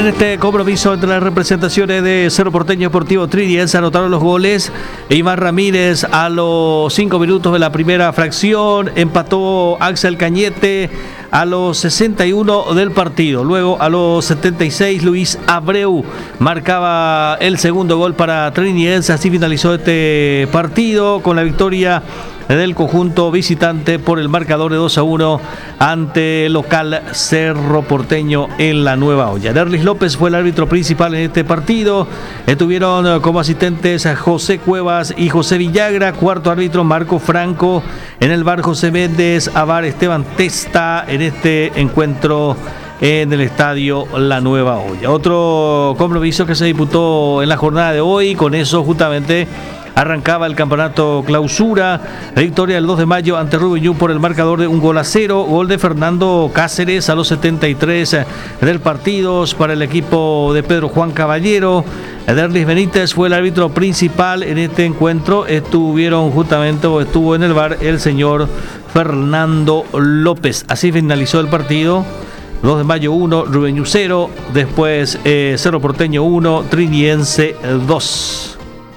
este compromiso entre las representaciones de Cerro Porteño Deportivo Trinidense anotaron los goles. Iván Ramírez a los 5 minutos de la primera fracción, empató Axel Cañete a los 61 del partido. Luego a los 76 Luis Abreu marcaba el segundo gol para Trinidense. Así finalizó este partido con la victoria del conjunto visitante por el marcador de 2-1 ante el local Cerro Porteño en la Nueva Olla. Derlis López fue el árbitro principal en este partido. Estuvieron como asistentes a José Cuevas y José Villagra. Cuarto árbitro Marco Franco. En el bar José Méndez, a bar Esteban Testa en este encuentro en el estadio La Nueva Olla. Otro compromiso que se disputó en la jornada de hoy. Con eso justamente arrancaba el campeonato clausura. La victoria del 2 de mayo ante Rubén Ñu por el marcador de 1-0. Gol de Fernando Cáceres a los 73 del partido para el equipo de Pedro Juan Caballero. Derlis Benítez fue el árbitro principal en este encuentro. Estuvo en el bar el señor Fernando López. Así finalizó el partido. 2 de mayo 1, Rubén Ñu 0. Después Cerro Porteño 1, Trinidense 2.